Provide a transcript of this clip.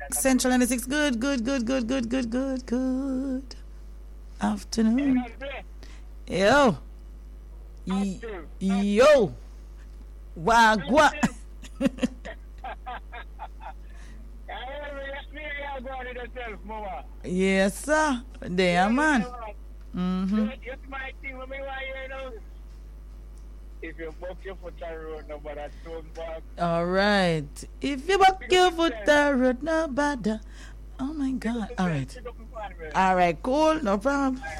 Central 96. Good, good, good, good, good, good, good, good. Afternoon. Yo. Yo. Wagwa. Yes, sir. There, man. Mm-hmm. If you buck your foot on road, nobody don't back. All right. If you buck your foot on road, nobody. Oh my God. All right. All right. Cool. No problem.